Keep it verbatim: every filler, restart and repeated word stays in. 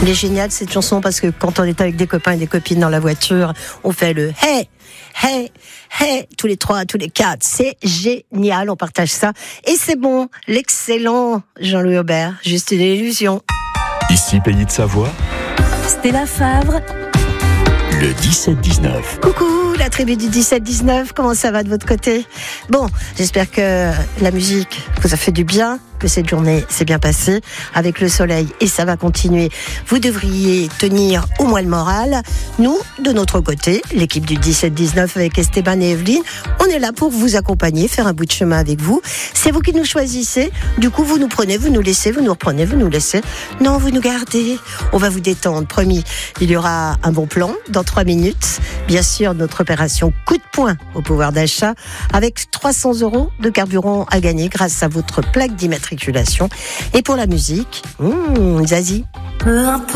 Il est génial cette chanson parce que quand on est avec des copains et des copines dans la voiture, on fait le hey, hey, hey, tous les trois, tous les quatre. C'est génial, on partage ça. Et c'est bon, l'excellent Jean-Louis Aubert, juste une illusion. Ici Pays de Savoie, Stella Favre, le dix-sept dix-neuf. Coucou la tribu du dix-sept dix-neuf, comment ça va de votre côté? Bon, j'espère que la musique vous a fait du bien, que cette journée s'est bien passée avec le soleil et ça va continuer. Vous devriez tenir au moins le moral. Nous, de notre côté, l'équipe du dix-sept dix-neuf avec Esteban et Evelyne, on est là pour vous accompagner, faire un bout de chemin avec vous. C'est vous qui nous choisissez. Du coup, vous nous prenez, vous nous laissez, vous nous reprenez, vous nous laissez. Non, vous nous gardez. On va vous détendre, promis. Il y aura un bon plan dans trois minutes. Bien sûr, notre opération coup de poing au pouvoir d'achat avec trois cents euros de carburant à gagner grâce à votre plaque d'immatriculation. Et pour la musique, mmh, Zazie.